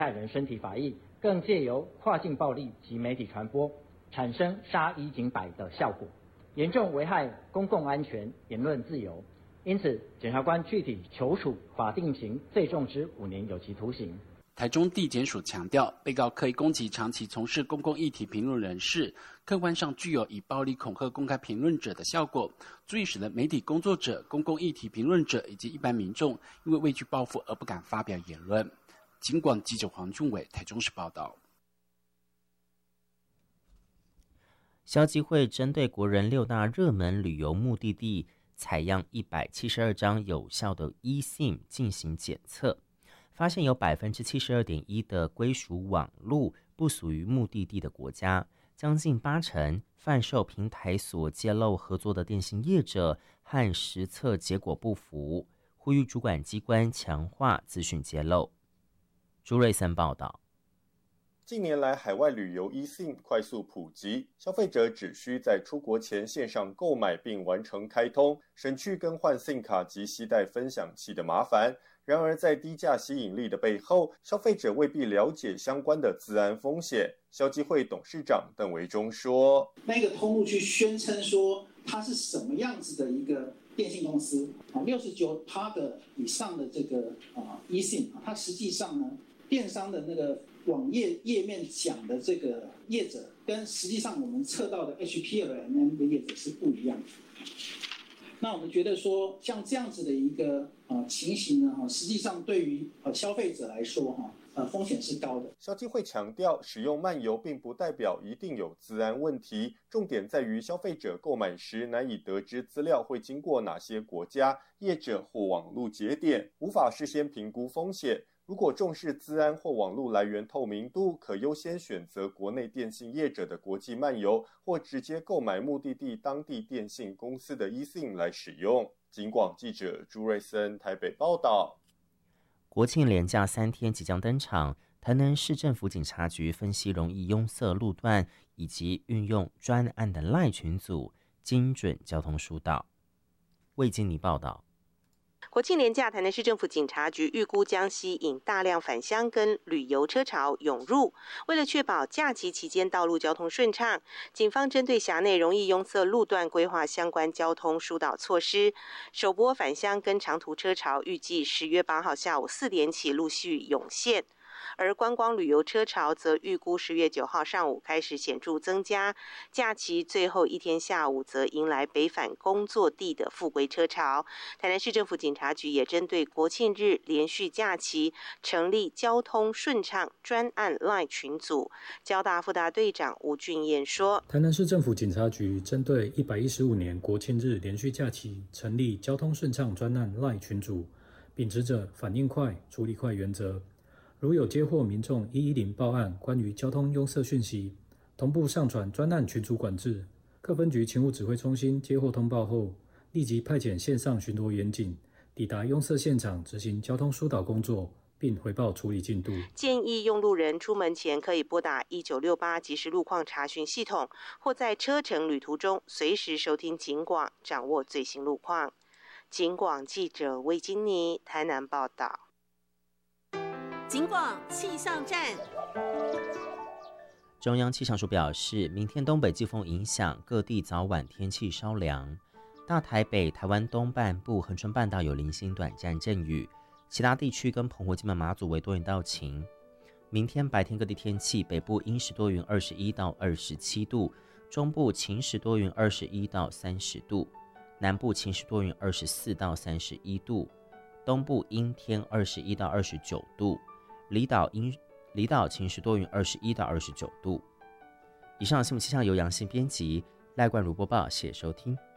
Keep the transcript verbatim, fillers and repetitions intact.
害人身体法益，更借由跨境暴力及媒体传播，产生杀一儆百的效果，严重危害公共安全、言论自由。因此，检察官具体求处法定刑最重之五年有期徒刑。 台中地检署强调，被告刻意攻击长期从事公共议题评论人士，客观上具有以暴力恐吓公开评论者的效果，足以使得媒体工作者、公共议题评论者以及一般民众因为畏惧报复而不敢发表言论。警广记者黄俊伟台中市报道。 消基会针对国人六大热门旅游目的地采样一百七十二张有效的 eSIM 进行检测，发现有 百分之七十二点一 的归属网路不属于目的地的国家，将近八成贩售平台所揭露合作的电信业者和实测结果不符，呼吁主管机关强化资讯揭露。朱瑞森报道。 近年来，海外旅游 eSIM 快速普及，消费者只需在出国前线上购买并完成开通，省去更换 SIM 卡及携带分享器的麻烦。然而，在低价吸引力的背后，消费者未必了解相关的资安风险。消基会董事长邓维中说：“ 那个通路去宣称说它是什么样子的一个电信公司啊，六十九趴的以上的这个啊 eSIM， 它实际上呢，电商的那个网页页面讲的这个业者，跟实际上我们测到的 H P L M M 的业者是不一样的。那我们觉得说，像这样子的一个呃情形呢，哈，实际上对于呃消费者来说，哈，呃风险是高的。 消基会强调，使用漫游并不代表一定有资安问题，重点在于消费者购买时难以得知资料会经过哪些国家、业者或网络节点，无法事先评估风险。如果重视资安或网络来源透明度，可优先选择国内电信业者的国际漫游，或直接购买目的地当地电信公司的 eSIM 来使用。警广记者朱瑞森台北报道。 国庆连假三天即将登场，台南市政府警察局分析容易拥塞路段，以及运用专案的赖群组，精准交通疏导。魏经理报道。 国庆连假，台南市政府警察局预估将吸引大量返乡跟旅游车潮涌入。为了确保假期期间道路交通顺畅，警方针对辖内容易拥塞路段规划相关交通疏导措施。首波返乡跟长途车潮预计十月八号下午四点起陆续涌现。而观光旅游车潮则预估十月九号上午开始显著增加，假期最后一天下午则迎来北返工作地的复归车潮。台南市政府警察局也针对国庆日连续假期成立交通顺畅专案 LINE 群组。交大副大队长吴俊彦说：“ 台南市政府警察局针对一百一十五年国庆日连续假期成立交通顺畅专案 LINE 群组，秉持着反应快、处理快原则。如有接获民众一一零报案关于交通拥塞讯息，同步上传专案群组管制。各分局勤务指挥中心接获通报后，立即派遣线上巡逻员警抵达拥塞现场执行交通疏导工作，并回报处理进度。 建议用路人出门前可以拨打一九六八即时路况查询系统，或在车程旅途中随时收听警广，掌握最新路况。警广记者魏金妮台南报道。 警广气象站。 中央气象署表示，明天东北季风影响，各地早晚天气稍凉。大台北、台湾东半部、恒春半岛有零星短暂阵雨，其他地区跟澎湖、金门、马祖为多云到晴。明天白天各地天气，北部阴时多云，二十一到二十七度；中部晴时多云，二十一到三十度；南部晴时多云，二十四到三十一度；东部阴天，二十一到二十九度。离岛阴离岛晴时多云，二十一到二十九度。以上新闻气象由杨信编辑，赖冠如播报，谢谢收听。